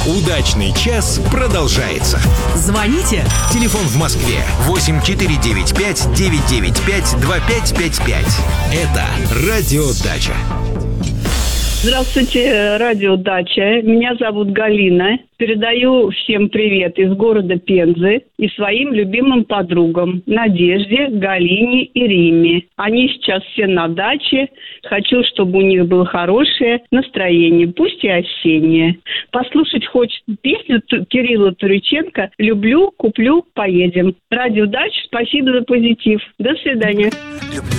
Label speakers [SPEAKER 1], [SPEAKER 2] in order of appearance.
[SPEAKER 1] Удачный час продолжается.
[SPEAKER 2] Звоните.
[SPEAKER 1] Телефон в Москве 8495-995-2555. Это Радио Дача.
[SPEAKER 3] Здравствуйте, Радио Дача. Меня зовут Галина. Передаю всем привет из города Пензы и своим любимым подругам Надежде, Галине и Риме. Они сейчас все на даче. Хочу, чтобы у них было хорошее настроение, пусть и осеннее. Послушать хочется песню Кирилла Туриченко «Люблю, куплю, поедем». Радио Дача, спасибо за позитив. До свидания.
[SPEAKER 4] Люблю,